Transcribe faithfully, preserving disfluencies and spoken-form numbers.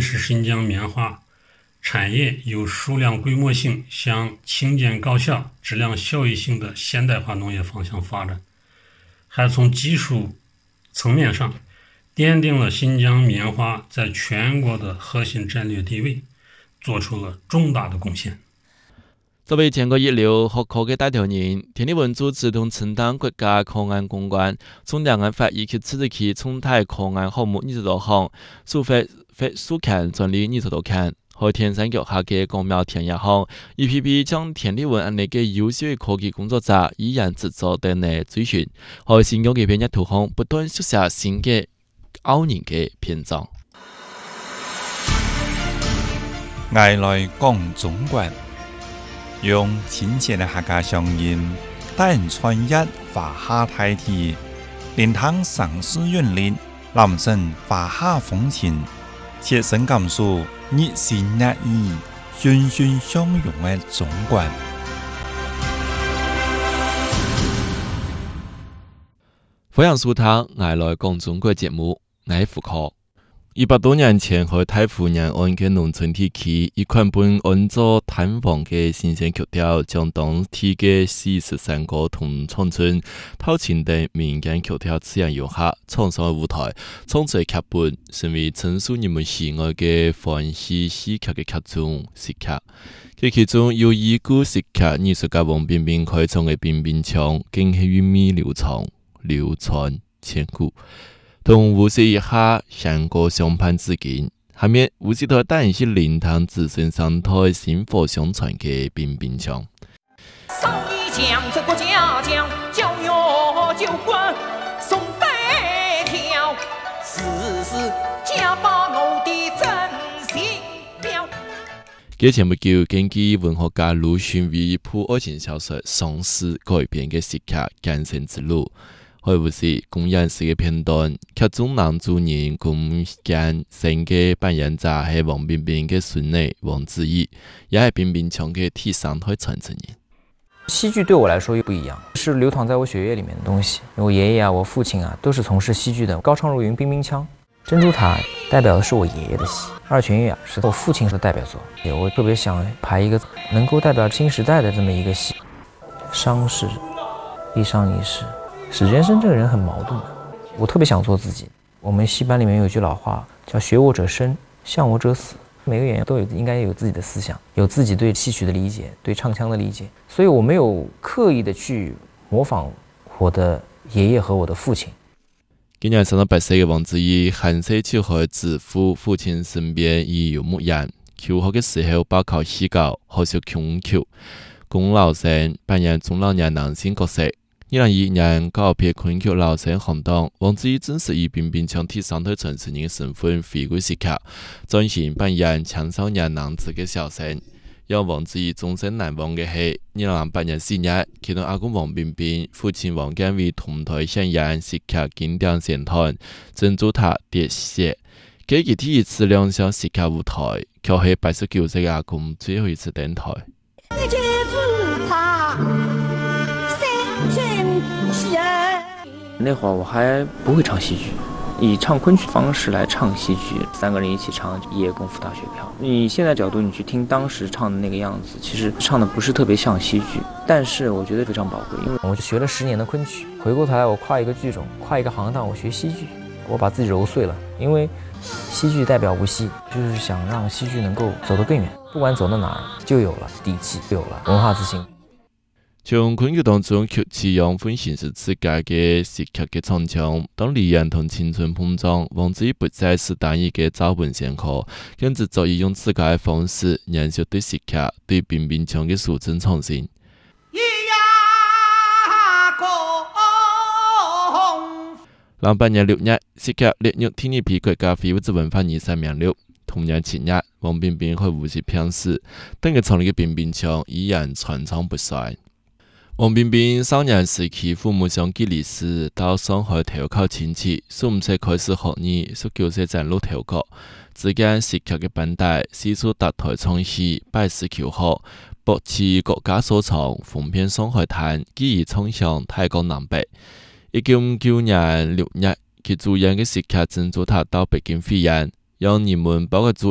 实新疆棉花产业有数量规模性向轻简高效、质量效益性的现代化农业方向发展，还从技术层面上奠定了新疆棉花在全国的核心战略地位，做出了重大的贡献。 作为全国一流学科嘅带头人，田立文主持同承担国家科研攻关，从两岸法以及此期重大科研项目二十多项，数发发书刊专利二十多刊。和田山脚下嘅光苗田野項 ，E P B 將田立文安尼嘅優秀嘅科技工作者依然製作等嚟追尋，和新疆嘅片一圖項不斷書寫新嘅傲人嘅篇章。 愛來講中國，用親切嘅客家鄉音，帶人穿越華夏大地，連趟城市韻律，臨身華夏風情，切身感受熱情熱意、欣欣相融嘅中國。 歡迎收聽《愛來講中國》節目，我係胡可。一百多年前，喺太湖沿岸嘅農村地區，一款本按照炭黃嘅新鮮曲調，將當地嘅四十三個同鄉村、透前等民間曲調自然融合，創上嘅舞台，創作劇本，成為陳述人們喜愛嘅歡喜喜劇嘅劇種戲劇。佢其中有以故事劇藝術家王冰冰開創嘅冰冰腔，更係韻味流暢、流傳千古。同無錫一下相隔相伴之間，下面無錫台帶人去靈堂子孫上台薪火相傳嘅冰冰腔。 上一講這個家講教育就關宋代條，時時家把我的真心表。 嘅節目叫根據文學家魯迅為一部愛情小說《喪屍》改編嘅戲劇《艱辛之路》。開無錫公演時嘅片段，劇中男主人公間生嘅扮演者係王冰冰嘅孫女王子怡，也係冰冰腔嘅第三代傳承人。 戲劇對我來說又不一樣，是流淌在我血液裡面的東西。我爺爺啊，我父親啊，都是從事戲劇的。高唱入雲冰冰腔，珍珠塔代表的是我爺爺的戲，二泉月啊是我父親的代表作。我特別想拍一個能夠代表新時代的這麼一個戲。傷是一傷一世。史覺生這個人很矛盾的，我特別想做自己。我們戲班裡面有句老話叫學我者生，像我者死。每個演員都有應該有自己的思想，有自己對戲曲的理解，對唱腔的理解，所以我沒有刻意的去模仿我的爺爺和我的父親。 今年三十八歲嘅王子怡，寒舍就喺子父父親身邊以遊牧人，求學嘅時候包括戲稿、學習孔橋、龔老生扮演中老年男性角色。二零二一年告別昆曲老生行當，王子怡正式以冰冰腔第三代傳承人嘅身份回歸戲劇，轉型扮演青少年男子嘅小生。讓王子怡終身難忘嘅係二零零八年四月，佢同阿公王冰冰、父親王建偉同台上演戲劇經典神探《珍珠塔喋血》，佢哋第一次亮相戲劇舞台，卻係八十九歲嘅阿公最後一次登台。 那會兒我還不會唱戲劇，以唱昆曲方式來唱戲劇，三個人一起唱《夜功夫大雪飄》。以現在角度，你去聽當時唱的那個樣子，其實唱的不是特別像戲劇，但是我覺得非常寶貴。因為我學了十年的昆曲，回過頭來我跨一個劇種，跨一個行當，我學戲劇，我把自己揉碎了。因為戲劇代表無錫，就是想讓戲劇能夠走得更遠，不管走到哪兒，就有了底氣，就有了文化自信。 從昆曲當中吸取養分形式自家嘅戲劇嘅唱腔，當理念同青春碰撞，王子怡不再是單一嘅照本宣科，更是早已用自家嘅方式延續對戲劇、對冰冰腔嘅蘇正創新。兩百年六月，戲劇列入第二批國家非物質文化遺產名錄。同年七月，王冰冰喺無錫病逝，等佢創立嘅冰冰腔依然傳唱不衰。王冰冰少年時期父母相繼離世，到上海投靠親戚，十五歲開始學藝，十九歲嶄露頭角。之間戲劇嘅班底四處搭台唱戲，拜師求學，博取國家所長，風遍上海灘，繼而衝向大江南北。一九五九年六月，佢主演嘅戲劇《珍珠塔》到北京飛演，讓人們包括